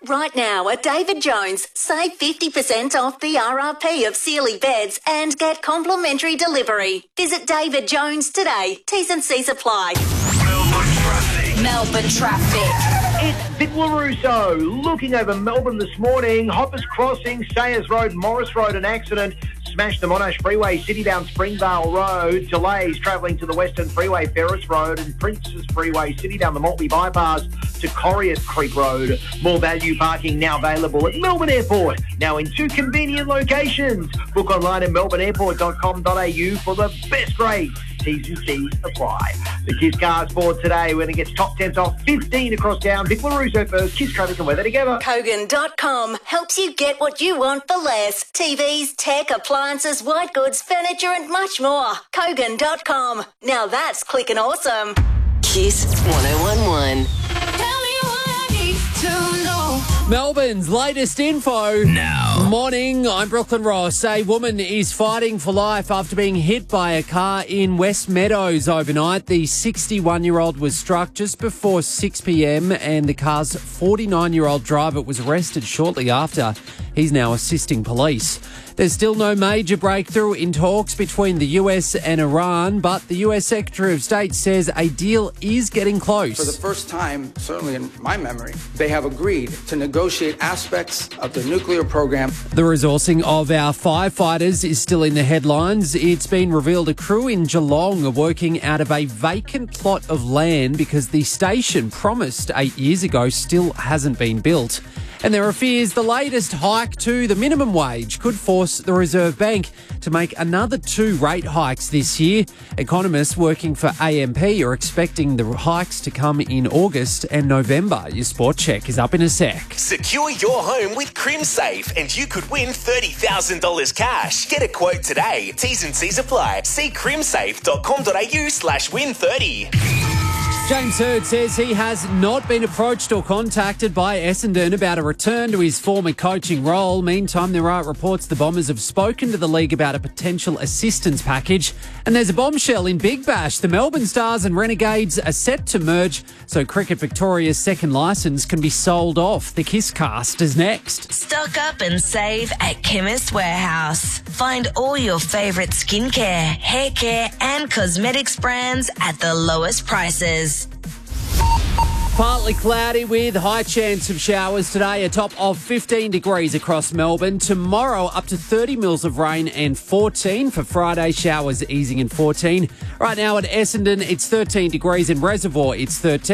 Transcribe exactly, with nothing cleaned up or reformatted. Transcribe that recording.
Right now at David Jones, save fifty percent off the R R P of Sealy beds and get complimentary delivery. Visit David Jones today. T's and C's apply. Melbourne traffic. Melbourne traffic. It's Vic LaRusso looking over Melbourne this morning. Hoppers Crossing, Sayers Road, Morris Road, an accident. Smashed the Monash Freeway, Citybound Springvale Road. Delays travelling to the Western Freeway, Ferris Road, and Princes Freeway, Citybound the Maltby Bypass to Corriott Creek Road. More value parking now available at Melbourne Airport, now in two convenient locations. Book online at melbourne airport dot com dot a u for the best rates. T's and C's apply. The Kiss Cars Board today when it gets top tens off fifteen across town. Vic LaRusso first. Kiss traffic and weather together. Kogan dot com helps you get what you want for less. T Vs, tech, appliances, white goods, furniture and much more. Kogan dot com. Now that's clicking awesome. Kiss one oh one one. Tell me what I need to know. Melbourne's latest info. Now. Morning, I'm Brooklyn Ross. A woman is fighting for life after being hit by a car in West Meadows overnight. The sixty-one-year-old was struck just before six p.m. and the car's forty-nine-year-old driver was arrested shortly after. He's now assisting police. There's still no major breakthrough in talks between the U S and Iran, but the U S Secretary of State says a deal is getting close. For the first time, certainly in my memory, they have agreed to negotiate aspects of the nuclear program. The resourcing of our firefighters is still in the headlines. It's been revealed a crew in Geelong are working out of a vacant plot of land because the station promised eight years ago still hasn't been built. And there are fears the latest hike to the minimum wage could force the Reserve Bank to make another two rate hikes this year. Economists working for A M P are expecting the hikes to come in August and November. Your sport check is up in a sec. Secure your home with CrimSafe and you could win thirty thousand dollars cash. Get a quote today. T's and C's apply. See crimsafe dot com dot a u slash win thirty. James Hird says he has not been approached or contacted by Essendon about a return to his former coaching role. Meantime, there are reports the Bombers have spoken to the league about a potential assistance package. And there's a bombshell in Big Bash. The Melbourne Stars and Renegades are set to merge, so Cricket Victoria's second licence can be sold off. The Kiss Cast is next. Stock up and save at Chemist Warehouse. Find all your favourite skincare, hair care and cosmetics brands at the lowest prices. Partly cloudy with high chance of showers today, a top of fifteen degrees across Melbourne. Tomorrow up to thirty mils of rain and fourteen for Friday, showers easing in fourteen. Right now at Essendon it's thirteen degrees, in Reservoir it's thirteen.